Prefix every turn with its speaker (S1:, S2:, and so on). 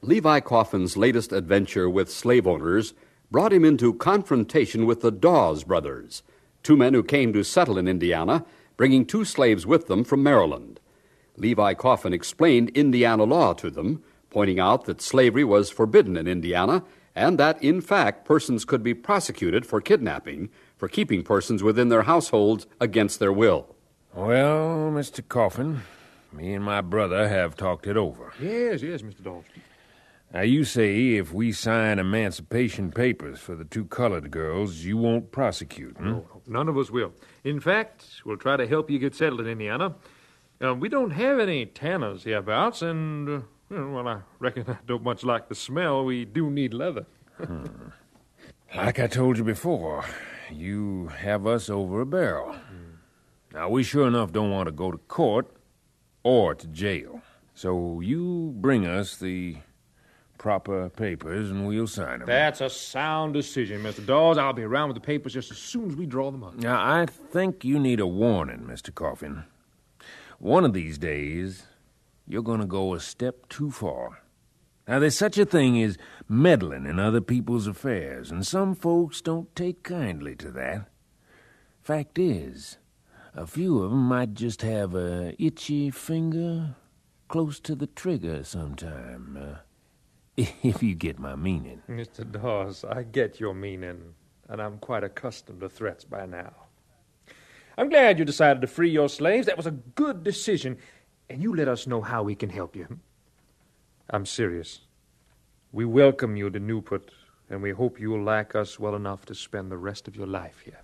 S1: Levi Coffin's latest adventure with slave owners brought him into confrontation with the Dawes brothers, two men who came to settle in Indiana, bringing two slaves with them from Maryland. Levi Coffin explained Indiana law to them, pointing out that slavery was forbidden in Indiana and that, in fact, persons could be prosecuted for kidnapping, for keeping persons within their households against their will.
S2: Well, Mr. Coffin, me and my brother have talked it over.
S3: Yes, Mr. Dawes.
S2: Now, you say if we sign emancipation papers for the two colored girls, you won't prosecute, hmm?
S3: No, none of us will. In fact, we'll try to help you get settled in Indiana. We don't have any tanners hereabouts, and, well, I reckon I don't much like the smell. We do need leather.
S2: Like I told you before, you have us over a barrel. Now, we sure enough don't want to go to court or to jail. So you bring us the proper papers, and we'll sign them.
S3: That's a sound decision, Mr. Dawes. I'll be around with the papers just as soon as we draw them up.
S2: Now, I think you need a warning, Mr. Coffin. One of these days, you're going to go a step too far. Now, there's such a thing as meddling in other people's affairs, and some folks don't take kindly to that. Fact is, a few of them might just have a itchy finger close to the trigger sometime, if you get my meaning.
S3: Mr. Dawes, I get your meaning, and I'm quite accustomed to threats by now. I'm glad you decided to free your slaves. That was a good decision, and you let us know how we can help you. I'm serious. We welcome you to Newport, and we hope you'll like us well enough to spend the rest of your life here.